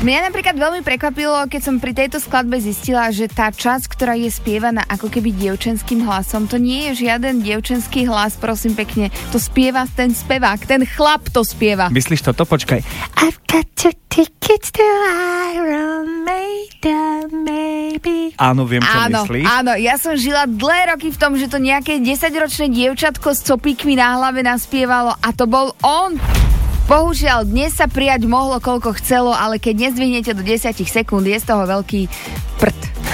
Mňa napríklad veľmi prekvapilo, keď som pri tejto skladbe zistila, že tá časť, ktorá je spievaná ako keby dievčenským hlasom, to nie je žiaden dievčenský hlas, prosím pekne. To spieva ten spevák, ten chlap to spieva. Myslíš toto? Počkaj. I've got two tickets to Iron Maiden, maybe. Áno, viem, čo myslíš. Áno, ja som žila dlhé roky v tom, že to nejaké 10-ročné dievčatko s copíkmi na hlave naspievalo a to bol on. Bohužiaľ, dnes sa prijať mohlo koľko chcelo, ale keď nezdvihnete do 10 sekúnd, je z toho veľký prd.